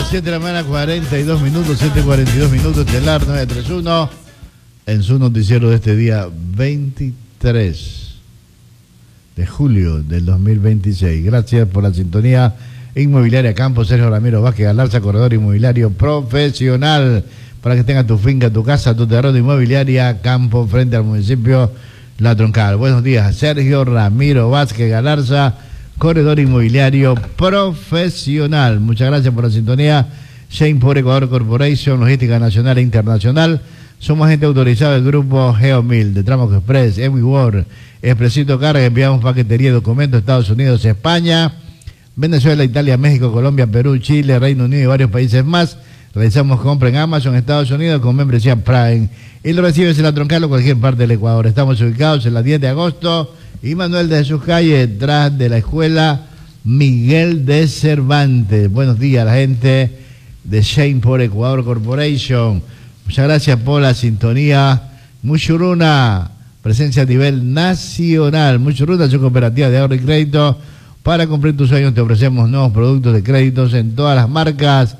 7 de la mañana, 42 minutos, 7:42 minutos, Estelar 931, en su noticiero de este día 23 de julio del 2026. Gracias por la sintonía. Inmobiliaria Campo, Sergio Ramiro Vázquez Galarza, corredor inmobiliario profesional, para que tengas tu finca, tu casa, tu terreno. Inmobiliaria Campo, frente al municipio La Troncal. Buenos días, Sergio Ramiro Vázquez Galarza, corredor inmobiliario profesional. Muchas gracias por la sintonía. Shane por Ecuador Corporation, logística nacional e internacional. Somos agente autorizado del grupo Geomil, de Tramos Express, EWIWOR, Expresito Carga. Enviamos paquetería, documentos, Estados Unidos, España, Venezuela, Italia, México, Colombia, Perú, Chile, Reino Unido y varios países más. Realizamos compra en Amazon, Estados Unidos, con membresía Prime. Y lo recibes en La Troncal o cualquier parte del Ecuador. Estamos ubicados en la 10 de agosto y Manuel de Jesús Calle, detrás de la escuela Miguel de Cervantes. Buenos días a la gente de Shane por Ecuador Corporation. Muchas gracias por la sintonía. Muchuruna, presencia a nivel nacional. Muchuruna, su cooperativa de ahorro y crédito. Para cumplir tus sueños te ofrecemos nuevos productos de créditos en todas las marcas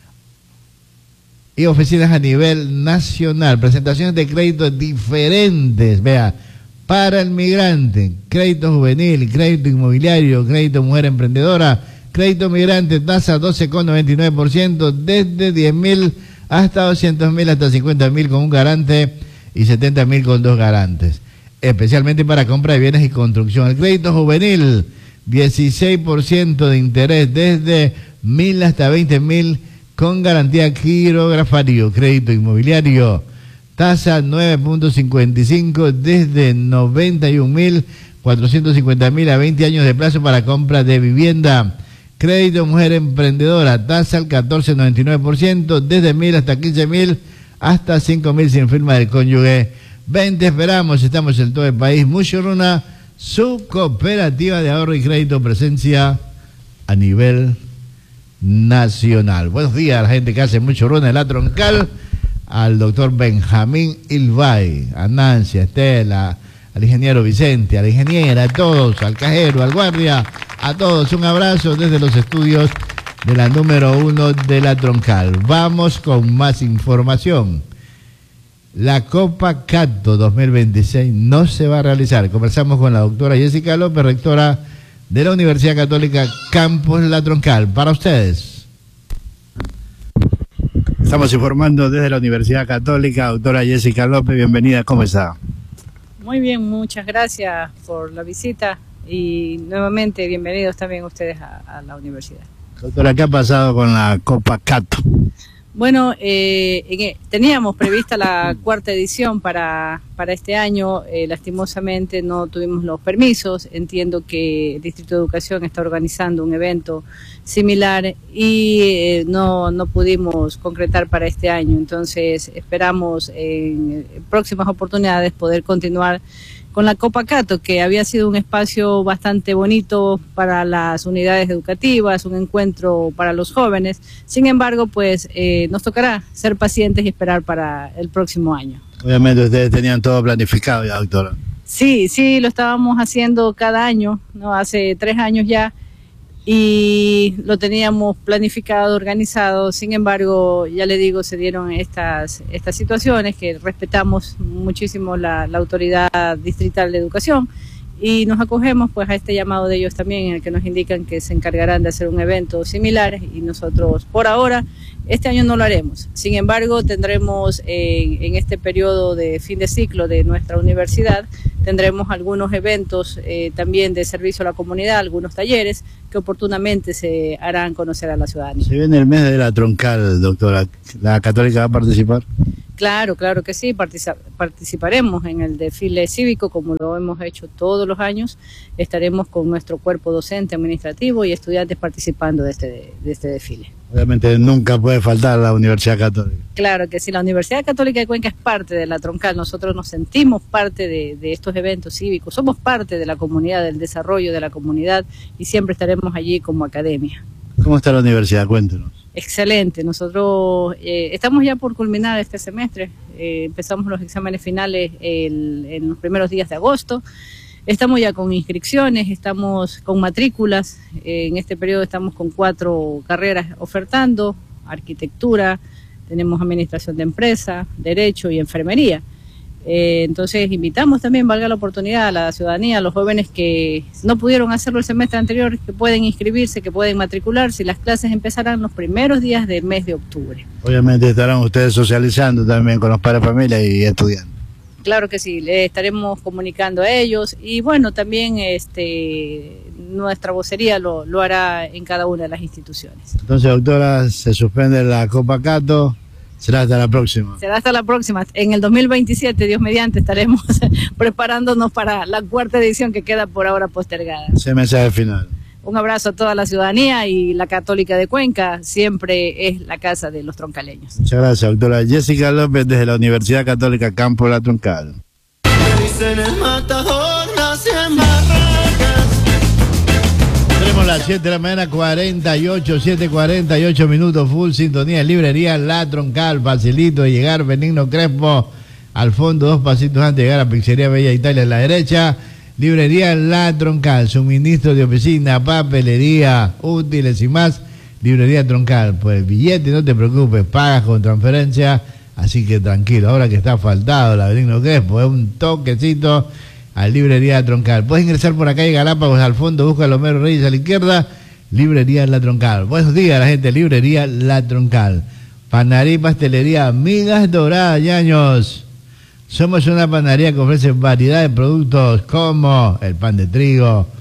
y oficinas a nivel nacional. Presentaciones de créditos diferentes, vea, para el migrante, crédito juvenil, crédito inmobiliario, crédito mujer emprendedora, crédito migrante, tasa 12,99%, desde 10.000 hasta 200.000, hasta 50.000 con un garante y 70.000 con dos garantes. Especialmente para compra de bienes y construcción. El crédito juvenil, 16% de interés, desde 1.000 hasta 20.000 con garantía quirografario. Crédito inmobiliario, tasa 9.55 desde 91.450.000 a 20 años de plazo para compra de vivienda. Crédito mujer emprendedora, tasa al 14.99% desde 1.000 hasta 15.000 hasta 5.000 sin firma del cónyuge. Ven, te esperamos, estamos en todo el país. Muchuruna, su cooperativa de ahorro y crédito, presencia a nivel nacional. Buenos días a la gente que hace Muchuruna de La Troncal, al doctor Benjamín Ilvay, a Nancy, a Estela, al ingeniero Vicente, a la ingeniera, a todos, al cajero, al guardia, a todos. Un abrazo desde los estudios de la número 1 de La Troncal. Vamos con más información. La Copa Cato 2026 no se va a realizar. Conversamos con la doctora Jessica López, rectora de la Universidad Católica Campus La Troncal. Para ustedes. Estamos informando desde la Universidad Católica. Doctora Jessica López, bienvenida. ¿Cómo está? Muy bien, muchas gracias por la visita y nuevamente bienvenidos también ustedes a la universidad. Doctora, ¿qué ha pasado con la Copa Cato? Bueno, teníamos prevista la cuarta edición para este año. Lastimosamente no tuvimos los permisos. Entiendo que el Distrito de Educación está organizando un evento similar y no pudimos concretar para este año. Entonces esperamos en próximas oportunidades poder continuar con la Copa Cato, que había sido un espacio bastante bonito para las unidades educativas, un encuentro para los jóvenes. Sin embargo, pues nos tocará ser pacientes y esperar para el próximo año. Obviamente ustedes tenían todo planificado ya, doctora. Sí, lo estábamos haciendo cada año, ¿no? Hace 3 años ya, y lo teníamos planificado, organizado. Sin embargo, ya le digo, se dieron estas situaciones que respetamos muchísimo la autoridad distrital de educación y nos acogemos pues a este llamado de ellos también, en el que nos indican que se encargarán de hacer un evento similar, y nosotros por ahora este año no lo haremos. Sin embargo, tendremos en este periodo de fin de ciclo de nuestra universidad, tendremos algunos eventos también de servicio a la comunidad, algunos talleres que oportunamente se harán conocer a la ciudadanía. Se viene el mes de La Troncal, doctora. ¿La Católica va a participar? Claro que sí, participaremos en el desfile cívico como lo hemos hecho todos los años. Estaremos con nuestro cuerpo docente, administrativo y estudiantes participando de este desfile. Obviamente nunca puede faltar la Universidad Católica. Claro que sí, la Universidad Católica de Cuenca es parte de La Troncal. Nosotros nos sentimos parte de estos eventos cívicos, somos parte de la comunidad, del desarrollo de la comunidad, y siempre estaremos allí como academia. ¿Cómo está la universidad? Cuéntenos. Excelente, nosotros estamos ya por culminar este semestre, empezamos los exámenes finales en los primeros días de agosto. Estamos ya con inscripciones, estamos con matrículas, en este periodo estamos con 4 carreras ofertando, arquitectura, tenemos administración de empresa, derecho y enfermería. Entonces invitamos también, valga la oportunidad, a la ciudadanía, a los jóvenes que no pudieron hacerlo el semestre anterior, que pueden inscribirse, que pueden matricularse, y las clases empezarán los primeros días del mes de octubre. Obviamente estarán ustedes socializando también con los padres de familia y estudiantes. Claro que sí, le estaremos comunicando a ellos, y bueno, también nuestra vocería lo hará en cada una de las instituciones. Entonces, doctora, se suspende la Copa Cato. Será hasta la próxima. Será hasta la próxima. En el 2027, Dios mediante, estaremos preparándonos para la 4ª edición que queda por ahora postergada. Ese mensaje final. Un abrazo a toda la ciudadanía, y la Católica de Cuenca siempre es la casa de los troncaleños. Muchas gracias, doctora Jessica López, desde la Universidad Católica Campo La Troncal. Tenemos las 7 de la mañana, 7:48 minutos, full sintonía, librería La Troncal, facilito de llegar, Benigno Crespo, al fondo, 2 pasitos antes de llegar a Pizzería Bella Italia a la derecha. Librería La Troncal, suministro de oficina, papelería, útiles y más. Librería Troncal, pues billete, no te preocupes, pagas con transferencia, así que tranquilo. Ahora que está asfaltado la Benigno Crespo, es un toquecito a Librería Troncal. Puedes ingresar por acá y Galápagos al fondo, busca a Homero Reyes a la izquierda, Librería La Troncal. Buenos días, la gente, Librería La Troncal. Panadería y pastelería Migas Doradas Yaños. Somos una panadería que ofrece variedad de productos como el pan de trigo,